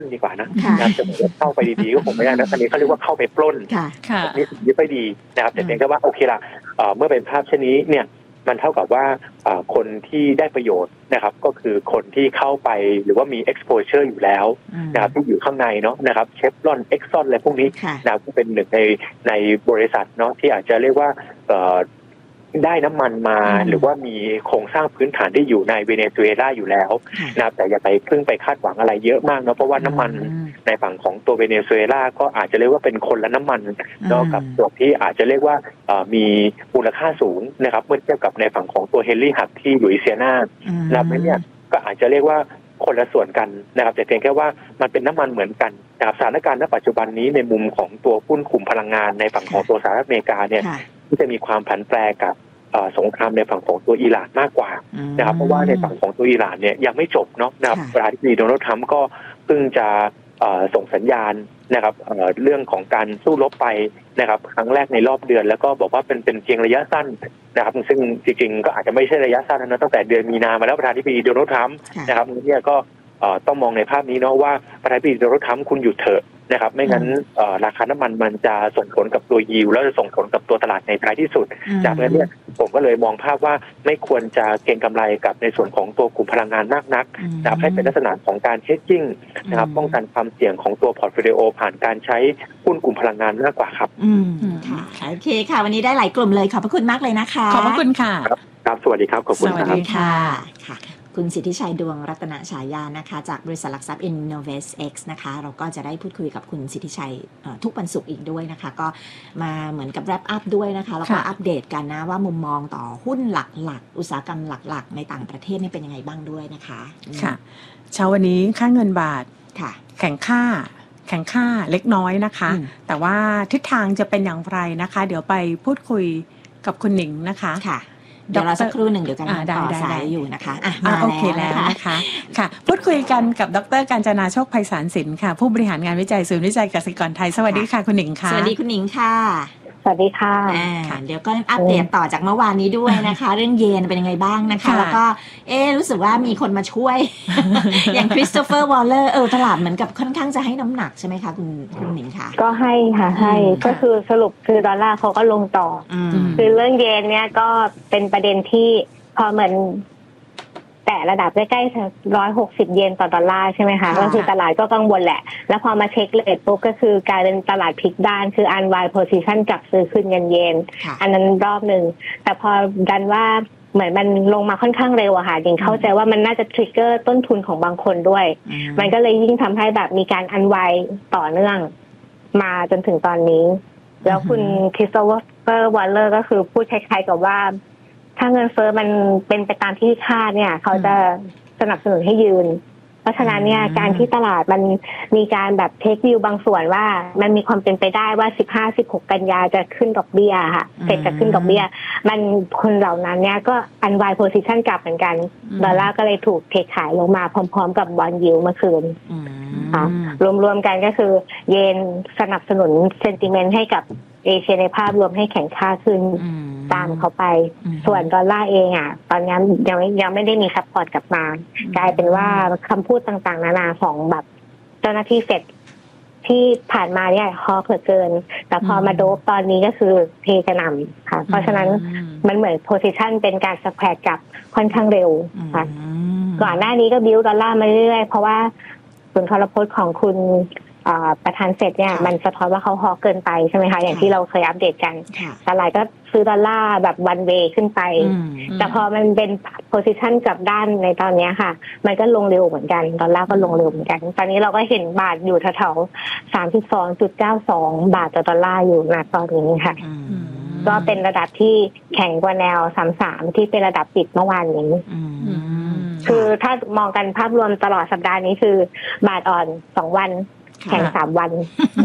ดีกว่านะจะบอกว่าเข้าไปดีๆก็คงไม่ได้นะอันนี้เขาเรียกว่าเข้าไปปล้นนี่สิ่งที่ไม่ดีนะครับแต่เพียงแค่ว่าโอเคละเมื่อเป็นภาพเช่นนี้เนี่ยมันเท่ากับว่าคนที่ได้ประโยชน์นะครับก็คือคนที่เข้าไปหรือว่ามี exposure อยู่แล้วนะครับที่อยู่ข้างในเนาะนะครับเชฟรอนเอ็กซอนอะไรพวกนี้นะครับเป็นหนึ่งในบริษัทเนาะที่อาจจะเรียกว่าได้น้ำมันมาหรือว่ามีโครงสร้างพื้นฐานที่อยู่ในเวเนซุเอลาอยู่แล้วนะครับแต่อย่าไปเพิ่งไปคาดหวังอะไรเยอะมากเนาะเพราะว่าน้ำมันในฝั่งของตัวเวเนซุเอลาก็อาจจะเรียกว่าเป็นคนละน้ำมันเนาะกับตัวที่อาจจะเรียกว่ามีมูลค่าสูงนะครับเมื่อเทียบกับในฝั่งของตัวเฮนรี่ฮับที่ลุยเซียนานะครับเนี่ยก็อาจจะเรียกว่าคนละส่วนกันนะครับแต่เพียงแค่ว่ามันเป็นน้ำมันเหมือนกันนะครับสถานการณ์ณปัจจุบันนี้ในมุมของตัวหุ้นกลุ่มพลังงานในฝั่งของตัวสหรัฐอเมริกาเนี่ยที่จะมีความผันแปรกับสงครามในฝั่งของตัวอิหร่านมากกว่านะครับเพราะว่าในฝั่งของตัวอิหร่านเนี่ยยังไม่จบเนาะนะครับประธานาธิบดีโดนัลด์ทรัมป์ก็เพิ่งจะส่งสัญญาณนะครับเรื่องของการสู้รบไปนะครับครั้งแรกในรอบเดือนแล้วก็บอกว่าเป็นเพียงระยะสั้นนะครับซึ่งจริงๆก็อาจจะไม่ใช่ระยะสั้นนะตั้งแต่เดือนมีนามาแล้วประธานาธิบดีโดนัลด์ทรัมป์นะครับเนี่ยก็ต้องมองในภาพนี้เนาะว่าประธานาธิบดีโดนัลด์ทรัมป์คุณหยุดเถอะนะครับไม่งั้นราคาน้ำมันจะส่งผลกับตัวยิวแล้วจะส่งผลกับตัวตลาดในท้ายที่สุดจากนั้นเนี่ยผมก็เลยมองภาพว่าไม่ควรจะเก็งกำไรกับในส่วนของตัวกลุ่มพลังงานมากนักนะครับให้เป็นลักษณะของการเชดจิ้งนะครับป้องกันความเสี่ยงของตัวพอร์ตโฟลิโอผ่านการใช้หุ้นกลุ่มพลังงานมากกว่าครับค่ะโอเคค่ะวันนี้ได้หลายกลุ่มเลยขอบพระคุณมากเลยนะคะขอบพระคุณค่ะครับสวัสดีครับขอบคุณครับสวัสดีค่ะคุณสิทธิชัยดวงรัตนฉายานะคะจากบริษัทหลักทรัพย์ InnovestX นะคะเราก็จะได้พูดคุยกับคุณสิทธิชัยทุกวันศุกร์อีกด้วยนะคะก็มาเหมือนกับแรปอัพด้วยนะคะแล้วก็อัปเดตกันนะว่ามุมมองต่อหุ้นหลักๆอุตสาหกรรมหลักๆในต่างประเทศนี่เป็นยังไงบ้างด้วยนะคะค่ะเช้าวันนี้ค่าเงินบาทแข็งค่าเล็กน้อยนะคะแต่ว่าทิศทางจะเป็นอย่างไรนะคะเดี๋ยวไปพูดคุยกับคุณหนิงนะคะเดี๋ยวเราสักครู่หนึ่งเดี๋ยวกันต่อสายอยู่นะคะมาโอเคแล้วนะคะค่ะพูดคุยกันกับดร.กาญจนาโชคไพศาลสินค่ะผู้บริหารงานวิจัยศูนย์วิจัยกสิกรไทยสวัสดีค่ะคุณหนิงค่ะสวัสดีคุณหนิงค่ะสวัสดีค่ะเดี๋ยวก็อัปเดตต่อจากเมื่อวานนี้ด้วยนะคะเรื่องเยนเป็นยังไงบ้างนะคะแล้วก็รู้สึกว่ามีคนมาช่วยอย่างคริสโตเฟอร์วอลเลอร์ตลาดเหมือนกับค่อนข้างจะให้น้ำหนักใช่ไหมคะคุณหนิงคะก็ให้ค่ะให้ก็คือสรุปคือดอลลาร์เขาก็ลงต่อคือเรื่องเยนเนี่ยก็เป็นประเด็นที่พอเหมือนแต่ระดับใกล้ๆ160 เยนต่อดอลลาร์ใช่ไหมคะก็คือตลาดก็กังวลแหละแล้วพอมาเช็คเรทปุ๊บก็คือกลายเป็นตลาดพลิกด้านคือunwind position กลับซื้อขึ้นเงินเยนอันนั้นรอบนึงแต่พอดันว่าเหมือนมันลงมาค่อนข้างเร็วอะค่ะยังเข้าใจว่ามันน่าจะทริกเกอร์ต้นทุนของบางคนด้วยมันก็เลยยิ่งทำให้แบบมีการunwindต่อเนื่องมาจนถึงตอนนี้แล้วคุณคริสโตเฟอร์วอลเลอร์ก็คือพูดคล้ายๆกับว่าถ้าเงินเฟ้อมันเป็นไปตามที่คาดเนี่ยเขาจะสนับสนุนให้ยืนเพราะฉะนั้นเนี่ยการที่ตลาดมันมีการแบบเทควิวบางส่วนว่ามันมีความเป็นไปได้ว่า15-16 กันยาจะขึ้นดอกเบี้ยค่ะเฟดจะขึ้นดอกเบี้ยมันคนเหล่านั้นเนี่ยก็unwind position กลับเหมือนกันดอลลาร์ก็เลยถูกเทขายลงมาพร้อมๆกับบอนด์ยิลด์เมื่อคืนค่ะรวมๆกันก็คือเยนสนับสนุนเซนติเมนต์ให้กับเอเชียในภาพรวมให้แข็งค่าขึ้นตามเขาไปส่วนดอลลาร์เองตอนนี้ยังไม่ได้มีซัพพอร์ตกลับมากลายเป็นว่าคำพูดต่างๆนานาของแบบเจ้าหน้าที่เฟดที่ผ่านมาเนี่ยฮอเหลือเกินแต่พอมาโดบตอนนี้ก็คือเทกระหน่ำค่ะเพราะฉะนั้นมันเหมือนโพซิชันเป็นการสแควร์กลับค่อนข้างเร็วค่ะก่อนหน้านี้ก็บิ้วดอลลาร์มาเรื่อยๆเพราะว่าผลทรพจน์ของคุณประธานเฟดเนี่ยมันสะท้อนว่าเขาฮอเกินไปใช่ไหมคะอย่างที่เราเคยอัปเดตกันตลาดก็ซื้อดอลลาร์แบบวันเวย์ขึ้นไปแต่พอมันเป็นโพซิชันกลับด้านในตอนนี้ค่ะมันก็ลงเร็วเหมือนกันดอลลาร์ก็ลงเร็วเหมือนกันตอนนี้เราก็เห็นบาทอยู่แถวๆ 32.92 บาทต่อดอลลาร์อยู่นะตอนนี้ค่ะก็เป็นระดับที่แข็งกว่าแนว33ที่เป็นระดับปิดเมื่อวานนี้คือถ้ามองกันภาพรวมตลอดสัปดาห์นี้คือบาทอ่อน2 วันแข่ง3 วัน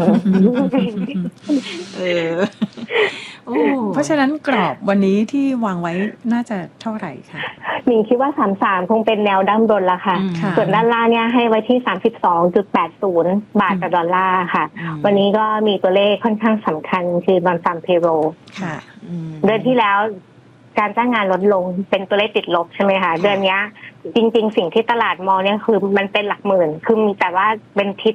เพราะฉะนั้นกรอบวันนี้ที่วางไว้น่าจะเท่าไหร่คะหนิงคิดว่า33คงเป็นแนวด้านบนละค่ะส่วนด้านล่างเนี่ยให้ไว้ที่ 32.80 บาทต่อดอลลาร์ค่ะวันนี้ก็มีตัวเลขค่อนข้างสำคัญคือนอนฟาร์มเพโรเดือนที่แล้วการจ้างงานลดลงเป็นตัวเลขติดลบใช่ไหมคะเดือนนี้จริงๆสิ่งที่ตลาดมองเนี่ยคือมันเป็นหลักหมื่นคือมีแต่ว่าเป็นทิศ